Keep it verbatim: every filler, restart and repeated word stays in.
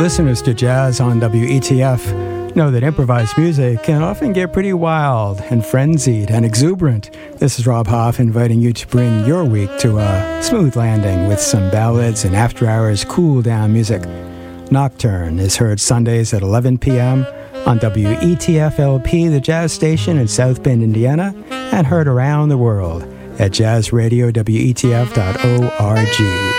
Listeners to jazz on W E T F know that improvised music can often get pretty wild and frenzied and exuberant. This is Rob Hoff inviting you to bring your week to a smooth landing with some ballads and after-hours cool-down music. Nocturne is heard Sundays at eleven p.m. on W E T F L P, the jazz station in South Bend, Indiana, and heard around the world at jazz radio W E T F dot org.